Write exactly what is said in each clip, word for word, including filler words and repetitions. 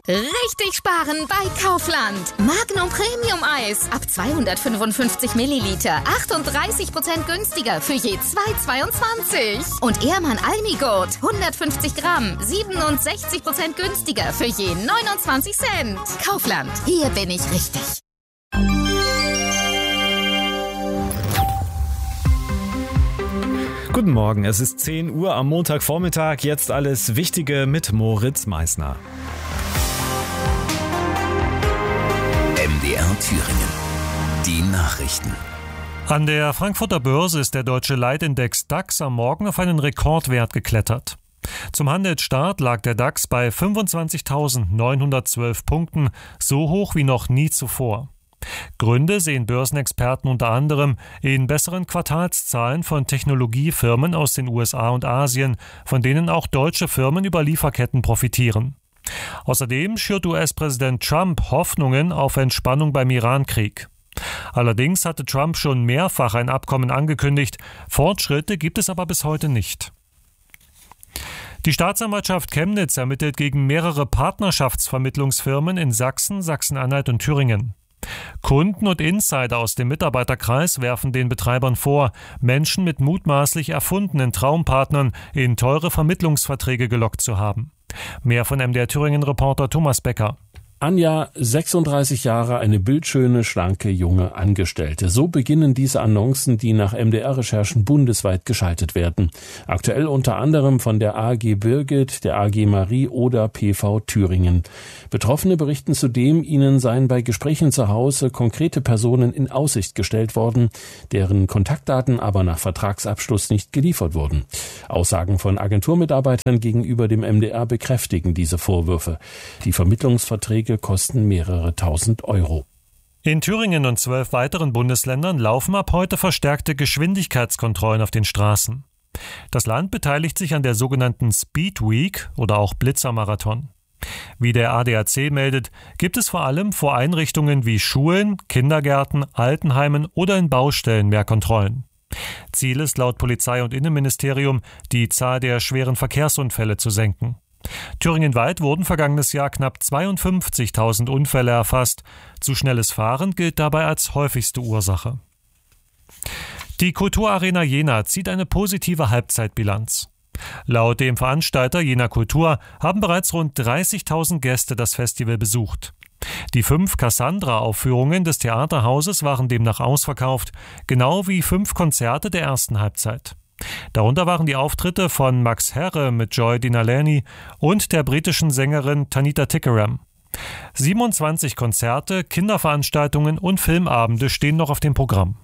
Richtig sparen bei Kaufland. Magnum Premium Eis ab zweihundertfünfundfünfzig Milliliter. achtunddreißig Prozent günstiger für je zwei Euro zweiundzwanzig. Und Ehrmann Almigurt hundertfünfzig Gramm. siebenundsechzig Prozent günstiger für je neunundzwanzig Cent. Kaufland. Hier bin ich richtig. Guten Morgen, es ist zehn Uhr am Montagvormittag. Jetzt alles Wichtige mit Moritz Meissner. M D R Thüringen. Die Nachrichten. An der Frankfurter Börse ist der deutsche Leitindex DAX am Morgen auf einen Rekordwert geklettert. Zum Handelsstart lag der DAX bei fünfundzwanzigtausendneunhundertzwölf Punkten, so hoch wie noch nie zuvor. Gründe sehen Börsenexperten unter anderem in besseren Quartalszahlen von Technologiefirmen aus den U S A und Asien, von denen auch deutsche Firmen über Lieferketten profitieren. Außerdem schürt U S-Präsident Trump Hoffnungen auf Entspannung beim Iran-Krieg. Allerdings hatte Trump schon mehrfach ein Abkommen angekündigt, Fortschritte gibt es aber bis heute nicht. Die Staatsanwaltschaft Chemnitz ermittelt gegen mehrere Partnerschaftsvermittlungsfirmen in Sachsen, Sachsen-Anhalt und Thüringen. Kunden und Insider aus dem Mitarbeiterkreis werfen den Betreibern vor, Menschen mit mutmaßlich erfundenen Traumpartnern in teure Vermittlungsverträge gelockt zu haben. Mehr von M D R Thüringen-Reporter Thomas Becker. Anja, sechsunddreißig Jahre, eine bildschöne, schlanke, junge Angestellte. So beginnen diese Annoncen, die nach M D R-Recherchen bundesweit geschaltet werden. Aktuell unter anderem von der A G Birgit, der A G Marie oder P V Thüringen. Betroffene berichten zudem, ihnen seien bei Gesprächen zu Hause konkrete Personen in Aussicht gestellt worden, deren Kontaktdaten aber nach Vertragsabschluss nicht geliefert wurden. Aussagen von Agenturmitarbeitern gegenüber dem M D R bekräftigen diese Vorwürfe. Die Vermittlungsverträge kosten mehrere tausend Euro. In Thüringen und zwölf weiteren Bundesländern laufen ab heute verstärkte Geschwindigkeitskontrollen auf den Straßen. Das Land beteiligt sich an der sogenannten Speed Week oder auch Blitzermarathon. Wie der A D A C meldet, gibt es vor allem vor Einrichtungen wie Schulen, Kindergärten, Altenheimen oder in Baustellen mehr Kontrollen. Ziel ist laut Polizei- und Innenministerium, die Zahl der schweren Verkehrsunfälle zu senken. Thüringenweit wurden vergangenes Jahr knapp zweiundfünfzigtausend Unfälle erfasst. Zu schnelles Fahren gilt dabei als häufigste Ursache. Die Kulturarena Jena zieht eine positive Halbzeitbilanz. Laut dem Veranstalter Jena Kultur haben bereits rund dreißigtausend Gäste das Festival besucht. Die fünf Cassandra-Aufführungen des Theaterhauses waren demnach ausverkauft, genau wie fünf Konzerte der ersten Halbzeit. Darunter waren die Auftritte von Max Herre mit Joy Dinaleni und der britischen Sängerin Tanita Tikaram. siebenundzwanzig Konzerte, Kinderveranstaltungen und Filmabende stehen noch auf dem Programm.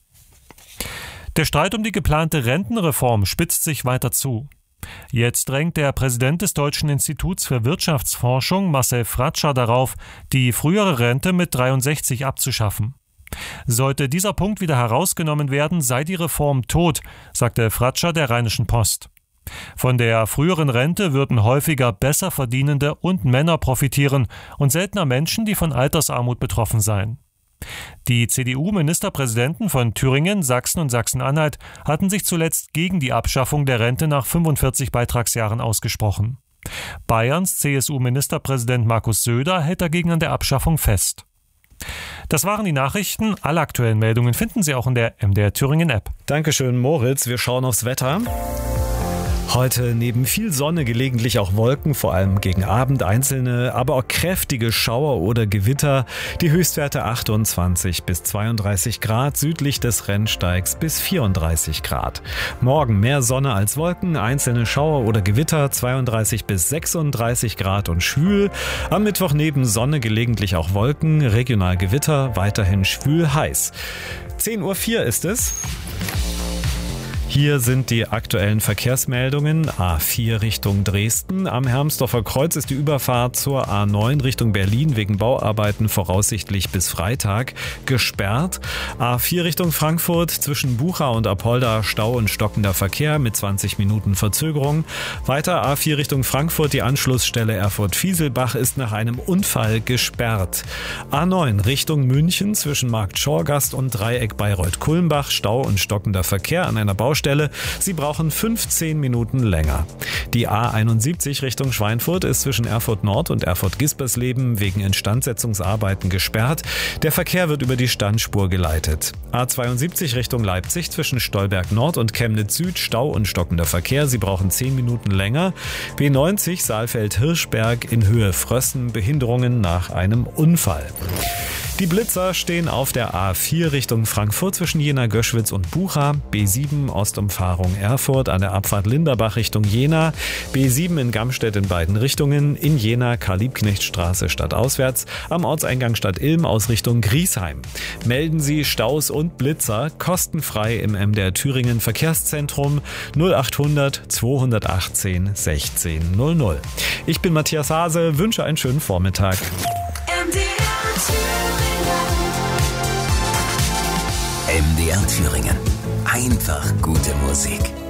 Der Streit um die geplante Rentenreform spitzt sich weiter zu. Jetzt drängt der Präsident des Deutschen Instituts für Wirtschaftsforschung, Marcel Fratscher, darauf, die frühere Rente mit dreiundsechzig abzuschaffen. Sollte dieser Punkt wieder herausgenommen werden, sei die Reform tot, sagte Fratscher der Rheinischen Post. Von der früheren Rente würden häufiger besser verdienende und Männer profitieren und seltener Menschen, die von Altersarmut betroffen seien. Die C D U-Ministerpräsidenten von Thüringen, Sachsen und Sachsen-Anhalt hatten sich zuletzt gegen die Abschaffung der Rente nach fünfundvierzig Beitragsjahren ausgesprochen. Bayerns C S U-Ministerpräsident Markus Söder hält dagegen an der Abschaffung fest. Das waren die Nachrichten. Alle aktuellen Meldungen finden Sie auch in der M D R Thüringen App. Dankeschön, Moritz. Wir schauen aufs Wetter. Heute neben viel Sonne gelegentlich auch Wolken, vor allem gegen Abend einzelne, aber auch kräftige Schauer oder Gewitter. Die Höchstwerte achtundzwanzig bis zweiunddreißig Grad, südlich des Rennsteigs bis vierunddreißig Grad. Morgen mehr Sonne als Wolken, einzelne Schauer oder Gewitter, zweiunddreißig bis sechsunddreißig Grad und schwül. Am Mittwoch neben Sonne gelegentlich auch Wolken, regional Gewitter, weiterhin schwül heiß. zehn Uhr vier ist es. Hier sind die aktuellen Verkehrsmeldungen. A vier Richtung Dresden. Am Hermsdorfer Kreuz ist die Überfahrt zur A neun Richtung Berlin wegen Bauarbeiten voraussichtlich bis Freitag gesperrt. A vier Richtung Frankfurt zwischen Bucha und Apolda Stau und stockender Verkehr mit zwanzig Minuten Verzögerung. Weiter A vier Richtung Frankfurt. Die Anschlussstelle Erfurt-Fieselbach ist nach einem Unfall gesperrt. A neun Richtung München zwischen Markt Schorgast und Dreieck Bayreuth-Kulmbach. Stau und stockender Verkehr an einer Baustelle Baustelle. Sie brauchen fünfzehn Minuten länger. Die A einundsiebzig Richtung Schweinfurt ist zwischen Erfurt Nord und Erfurt-Gispersleben wegen Instandsetzungsarbeiten gesperrt. Der Verkehr wird über die Standspur geleitet. A zweiundsiebzig Richtung Leipzig zwischen Stolberg Nord und Chemnitz Süd Stau und stockender Verkehr. Sie brauchen zehn Minuten länger. B neunzig Saalfeld-Hirschberg in Höhe Frössen, Behinderungen nach einem Unfall. Die Blitzer stehen auf der A vier Richtung Frankfurt zwischen Jena, Göschwitz und Bucha, B sieben Ostumfahrung Erfurt an der Abfahrt Linderbach Richtung Jena, B sieben in Gamstedt in beiden Richtungen, in Jena Karl-Liebknecht-Straße stadtauswärts, am Ortseingang Stadt Ilm aus Richtung Griesheim. Melden Sie Staus und Blitzer kostenfrei im M D R Thüringen Verkehrszentrum null achthundert zweihundertachtzehn sechzehn null null. Ich bin Matthias Hase, wünsche einen schönen Vormittag. M D R Thüringen. M D R Thüringen. Einfach gute Musik.